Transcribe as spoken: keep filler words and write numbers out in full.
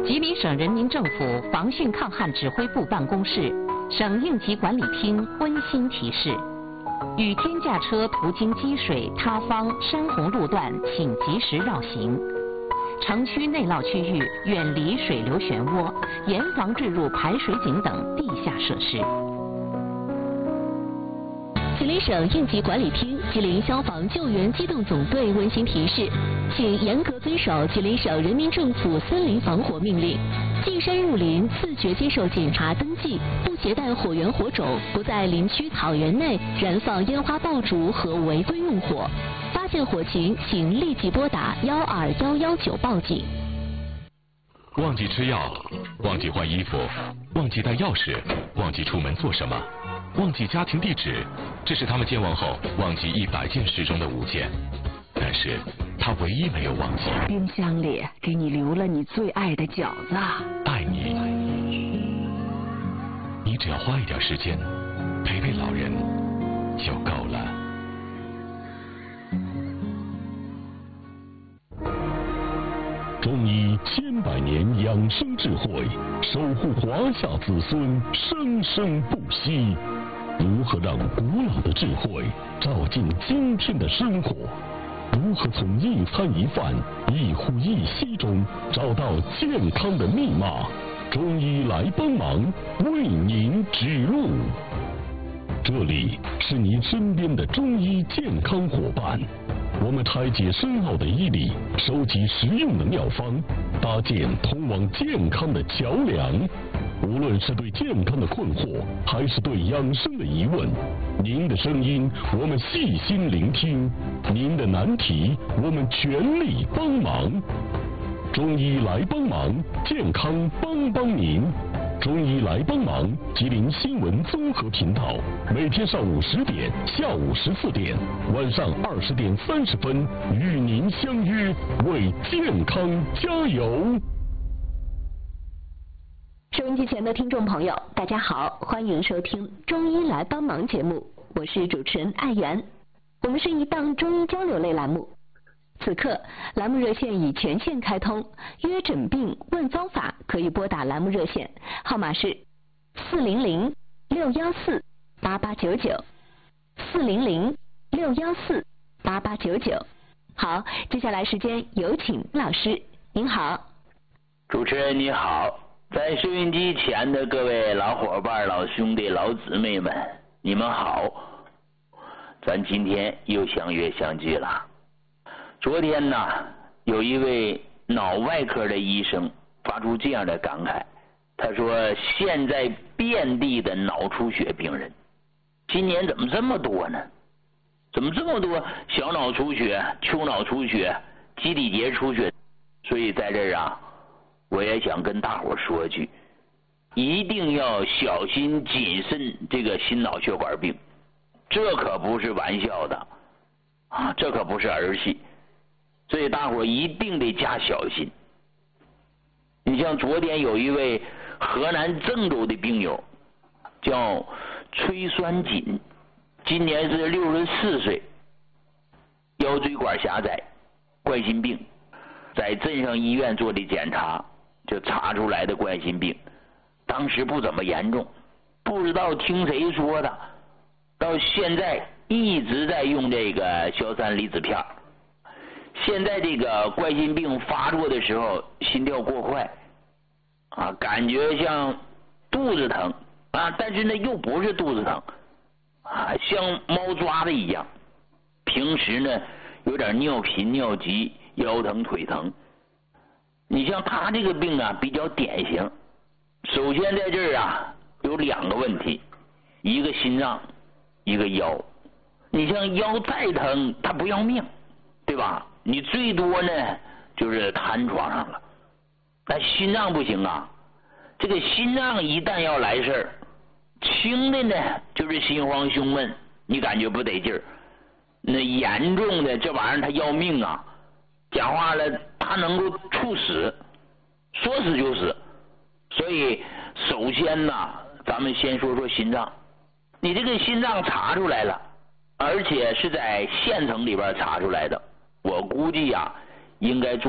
吉林省人民政府防汛抗旱指挥部办公室、省应急管理厅温馨提示：雨天驾车途经积水、塌方、山洪路段，请及时绕行。城区内涝区域远离水流漩涡，严防坠入排水井等地下设施。 吉林省应急管理厅、吉林消防救援机动总队温馨提示，请严格遵守吉林省人民政府森林防火命令。进山入林，自觉接受检查登记，不携带火源火种，不在林区草原内燃放烟花爆竹和违规用火。发现火情，请立即拨打幺二幺幺九报警。 忘记吃药，忘记换衣服，忘记带钥匙，忘记出门做什么，忘记家庭地址，这是他们健忘后忘记一百件事中的五件。但是他唯一没有忘记， 冰箱里给你留了你最爱的饺子。 爱你，你只要花一点时间陪陪老人就够了。 中医千百年养生智慧，守护华夏子孙生生不息。如何让古老的智慧照进今天的生活？如何从一餐一饭、一呼一吸中找到健康的密码？中医来帮忙，为您指路。这里是您身边的中医健康伙伴，我们拆解深奥的医理，收集实用的妙方，搭建通往健康的桥梁。无论是对健康的困惑，还是对养生的疑问，您的声音我们细心聆听，您的难题我们全力帮忙。中医来帮忙，健康帮帮您。中医来帮忙，吉林新闻综合频道，每天上午十点、下午十四点、晚上二十点三十分与您相约，为健康加油。 收音机前的听众朋友，大家好，欢迎收听《中医来帮忙》节目，我是主持人艾媛。我们是一档中医交流类栏目。此刻，栏目热线已全线开通，约诊病问方法可以拨打栏目热线，号码是四零零六幺四八八九九，四零零六幺四八八九九。好，接下来时间有请老师，您好。 主持人你好，在收音机前的各位老伙伴、老兄弟、老姊妹们，你们好，咱今天又相约相聚了。昨天呢，有一位脑外科的医生发出这样的感慨，他说现在遍地的脑出血病人，今年怎么这么多呢？怎么这么多小脑出血、丘脑出血、基底节出血？所以在这儿啊，我也想跟大伙说句，一定要小心谨慎这个心脑血管病，这可不是玩笑的啊，这可不是儿戏。所以大伙一定得加小心。你像昨天有一位河南郑州的病友，叫崔酸锦，今年是六十四岁，腰椎管狭窄，冠心病，在镇上医院做的检查，就查出来的冠心病，当时不怎么严重，不知道听谁说的，到现在一直在用这个硝酸离子片。现在这个冠心病发作的时候，心跳过快，啊，感觉像肚子疼啊，但是呢又不是肚子疼，啊，像猫抓的一样。平时呢有点尿频、尿急、腰疼、腿疼。你像他这个病啊比较典型，首先在这儿啊有两个问题，一个心脏，一个腰。你像腰再疼，他不要命，对吧？你最多呢就是瘫床上了，但心脏不行啊，这个心脏一旦要来事儿，轻的呢就是心慌胸闷，你感觉不得劲儿，那严重的这玩意儿它要命啊，讲话了它能够猝死，说死就死。所以首先呢，咱们先说说心脏，你这个心脏查出来了，而且是在县城里边查出来的，我估计呀、啊，应该做